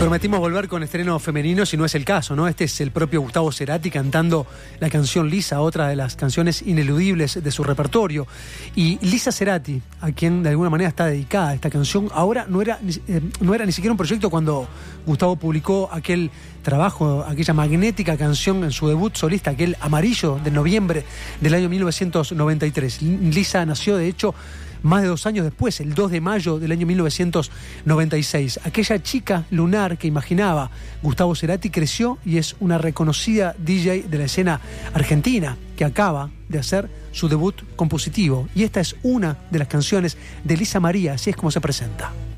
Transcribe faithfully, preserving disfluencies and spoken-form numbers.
Prometimos volver con estreno femenino, si no es el caso, ¿no? Este es el propio Gustavo Cerati cantando la canción Lisa, otra de las canciones ineludibles de su repertorio. Y Lisa Cerati, a quien de alguna manera está dedicada esta canción, ahora no era, eh, no era ni siquiera un proyecto cuando Gustavo publicó aquel trabajo, aquella magnética canción en su debut solista, aquel Amarillo de noviembre del año mil novecientos noventa y tres. Lisa nació, de hecho, más de dos años después, el dos de mayo del año mil novecientos noventa y seis. Aquella chica lunar que imaginaba Gustavo Cerati creció y es una reconocida D J de la escena argentina que acaba de hacer su debut compositivo. Y esta es una de las canciones de Lisa María, así es como se presenta.